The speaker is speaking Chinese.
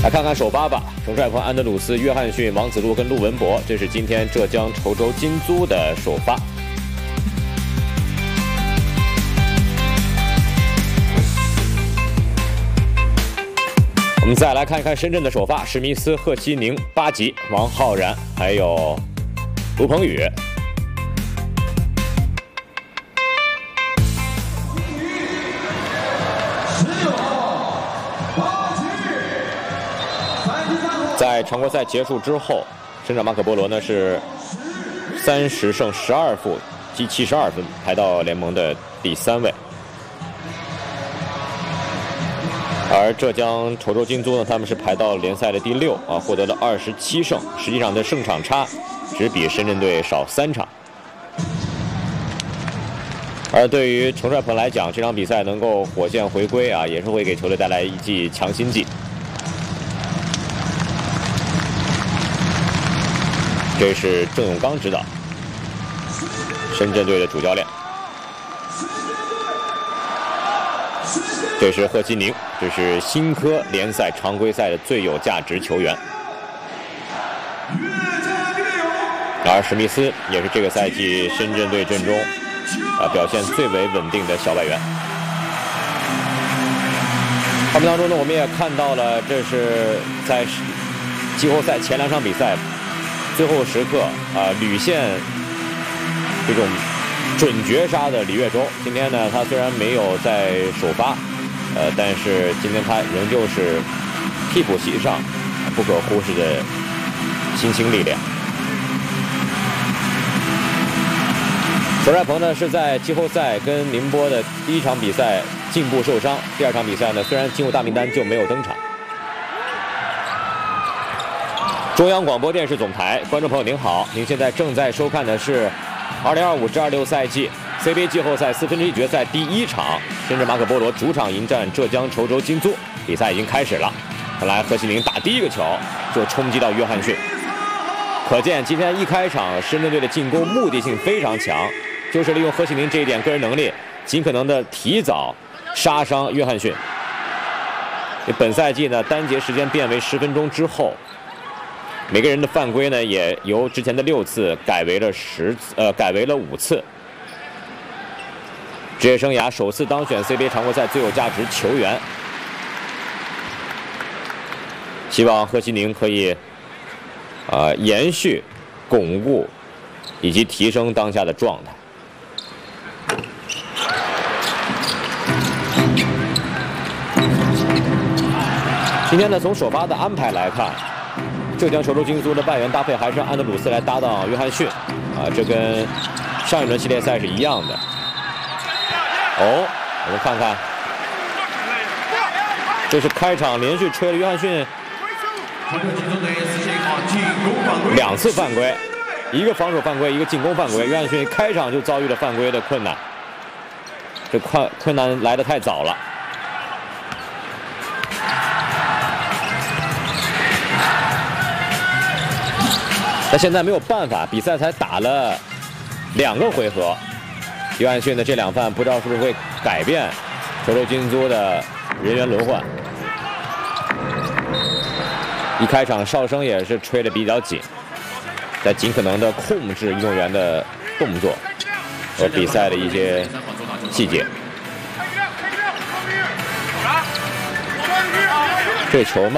来看看首发吧，陈帅鹏、安德鲁斯、约翰逊、王子路跟陆文博，这是今天浙江稠州金租的首发。我们再来看一看深圳的首发：史密斯、贺西宁、巴吉、王浩然，还有卢鹏宇。 在常规赛结束之后，省长马可波罗呢是30胜12负，积72分，排到联盟的第3位。而浙江稠州金租呢，他们是排到联赛的第6啊，获得了27胜，实际上的胜场差只比深圳队少3场。而对于陈帅鹏来讲，这场比赛能够火线回归啊，也是会给球队带来一剂强心剂。 这是郑永刚指导，深圳队的主教练。这是贺西宁，这是新科联赛常规赛的最有价值球员。而史密斯也是这个赛季深圳队阵中表现最为稳定的小外援。他们当中呢，我们也看到了，这是在季后赛前2场比赛。 最后时刻屡现这种准绝杀的李月洲，今天呢，他虽然没有在首发，但是今天他仍旧是替补席上不可忽视的新兴力量。陈帅鹏呢是在季后赛跟宁波的第1场比赛颈部受伤，第2场比赛呢虽然进入大名单就没有登场。 中央广播电视总台，观众朋友您好，您现在正在收看的是2025至26赛季 CBA 季后赛1/4决赛第1场，深圳马可波罗主场迎战浙江稠州金租，比赛已经开始了。看来贺西宁打第1个球就冲击到约翰逊，可见今天一开场深圳队的进攻目的性非常强，就是利用贺西宁这一点个人能力，尽可能的提早杀伤约翰逊。本赛季呢，单节时间变为10分钟之后。 每个人的犯规呢，也由之前的6次改为了5次。职业生涯首次当选 CBA 常规赛最有价值球员，希望贺西宁可以延续、巩固以及提升当下的状态。今天呢，从首发的安排来看。 浙江稠州金租的外援搭配还是安德鲁斯来搭档约翰逊，这跟上一轮系列赛是一样的。哦，我们看看，这是开场连续吹了约翰逊2次犯规，一个防守犯规，一个进攻犯规。约翰逊开场就遭遇了犯规的困难，这困难来得太早了。 但现在没有办法，比赛才打了2个回合，约翰逊的这2犯不知道是不是会改变稠州金租的人员轮换。一开场哨声也是吹得比较紧，在尽可能的控制运动员的动作和比赛的一些细节。这球嘛。